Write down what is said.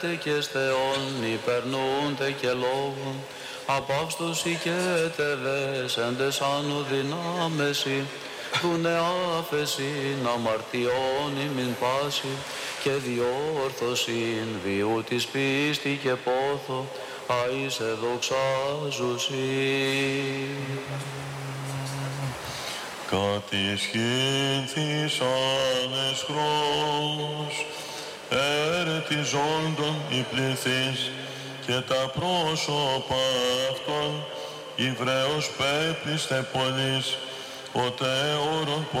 και στεών υπερνούνται και λόγων, απαύστος οικέτευες εντες άνου δυνάμεση, δουνε άφεσιν αμαρτιών ημιν πάση, και διόρθωσιν βιού της πίστη και πόθο, αΐσε δοξάζουσι. Κατησχύνθησαν εσχρός, ερετιζόντων οι πληθείς, και τα πρόσωπα αυτών Ιβραίος πέπληστε πολλής, ο τέωρον